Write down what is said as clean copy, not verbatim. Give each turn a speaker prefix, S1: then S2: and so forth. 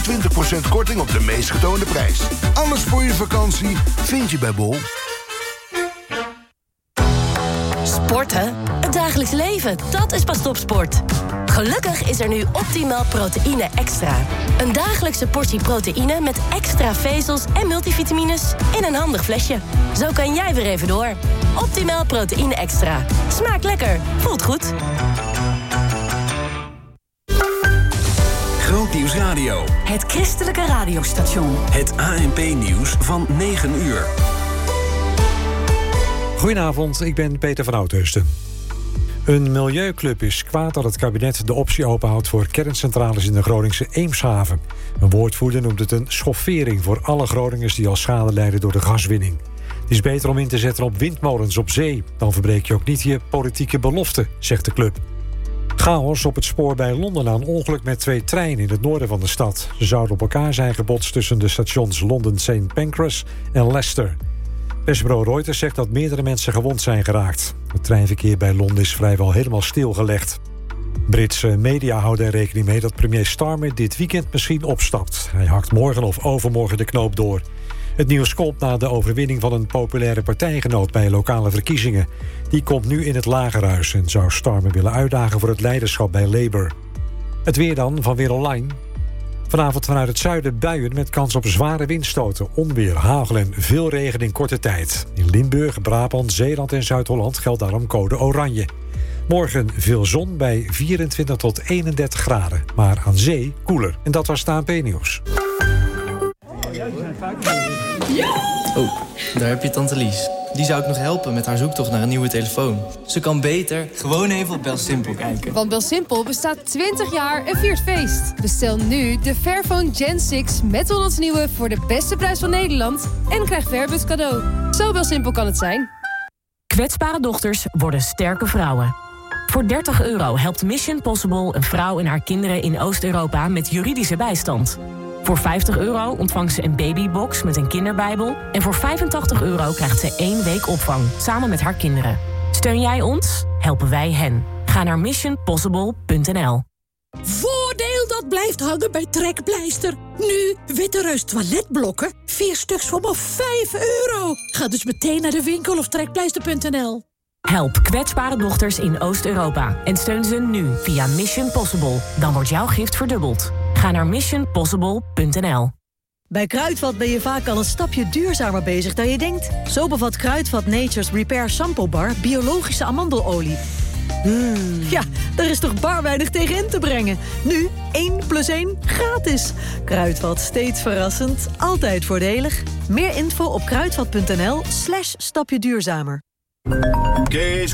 S1: 20% korting op de meest getoonde prijs. Alles voor je vakantie vind je bij Bol.
S2: Sporten? Het dagelijks leven, dat is pas topsport. Gelukkig is er nu Optimal Proteïne Extra. Een dagelijkse portie proteïne met extra vezels en multivitamines in een handig flesje. Zo kan jij weer even door. Optimal Proteïne Extra. Smaakt lekker, voelt goed.
S3: Grootnieuws Radio.
S4: Het christelijke radiostation.
S3: Het ANP-nieuws van 9 uur.
S5: Goedenavond, ik ben Peter van Oudheusden. Een milieuclub is kwaad dat het kabinet de optie openhoudt voor kerncentrales in de Groningse Eemshaven. Een woordvoerder noemt het een schoffering voor alle Groningers die al schade lijden door de gaswinning. Het is beter om in te zetten op windmolens op zee. Dan verbreek je ook niet je politieke belofte, zegt de club. Chaos op het spoor bij Londen na een ongeluk met 2 treinen in het noorden van de stad. Ze zouden op elkaar zijn gebotst tussen de stations Londen St. Pancras en Leicester. Persbureau Reuters zegt dat meerdere mensen gewond zijn geraakt. Het treinverkeer bij Londen is vrijwel helemaal stilgelegd. Britse media houden er rekening mee dat premier Starmer dit weekend misschien opstapt. Hij hakt morgen of overmorgen de knoop door. Het nieuws komt na de overwinning van een populaire partijgenoot bij lokale verkiezingen. Die komt nu in het Lagerhuis en zou Starmer willen uitdagen voor het leiderschap bij Labour. Het weer dan van Weer Online. Vanavond vanuit het zuiden buien met kans op zware windstoten, onweer, hagel en veel regen in korte tijd. In Limburg, Brabant, Zeeland en Zuid-Holland geldt daarom code oranje. Morgen veel zon bij 24 tot 31 graden, maar aan zee koeler. En dat was het ANP-nieuws.
S6: Oh, daar heb je tante Lies. Die zou ik nog helpen met haar zoektocht naar een nieuwe telefoon. Ze kan beter gewoon even op BelSimpel kijken.
S7: Want BelSimpel bestaat 20 jaar en viert feest. Bestel nu de Fairphone Gen 6 met 100 nieuwe voor de beste prijs van Nederland en krijg Fairbus cadeau. Zo BelSimpel kan het zijn.
S2: Kwetsbare dochters worden sterke vrouwen. Voor €30 helpt Mission Possible een vrouw en haar kinderen in Oost-Europa met juridische bijstand. Voor €50 ontvangt ze een babybox met een kinderbijbel. En voor €85 krijgt ze 1 week opvang, samen met haar kinderen. Steun jij ons? Helpen wij hen. Ga naar missionpossible.nl.
S8: Voordeel dat blijft hangen bij Trekpleister. Nu Witte Reus toiletblokken. 4 stuks voor maar €5. Ga dus meteen naar de winkel of trekpleister.nl.
S2: Help kwetsbare dochters in Oost-Europa en steun ze nu via Mission Possible. Dan wordt jouw gift verdubbeld. Ga naar missionpossible.nl.
S9: Bij Kruidvat ben je vaak al een stapje duurzamer bezig dan je denkt. Zo bevat Kruidvat Nature's Repair Shampoo Bar biologische amandelolie. Ja, daar is toch bar weinig tegen in te brengen. Nu 1 + 1 gratis. Kruidvat, steeds verrassend, altijd voordelig. Meer info op kruidvat.nl/stapje duurzamer.
S1: Kees